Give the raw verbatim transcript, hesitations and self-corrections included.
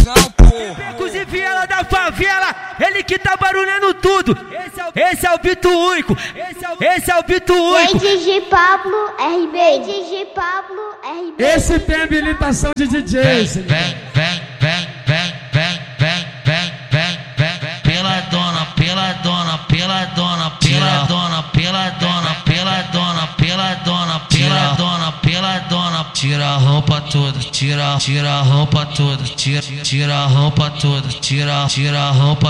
Não, porra. Becos e Viela da favela, ele que tá barulhando tudo. Esse é o, esse é o Bito Único. Esse é o, esse é o Bito Único. D J Pablo R B. D J Pablo R B. Esse tem habilitação de D J. Vem, vem, vem, vem, vem, vem, vem, vem, vem, vem, pela dona, pela dona, pela dona, pela dona, pela dona, pela dona, pela dona, pela dona, pela dona, tira a roupa toda, tira, tira a roupa toda, tira, tira a roupa toda, tira, tira a roupa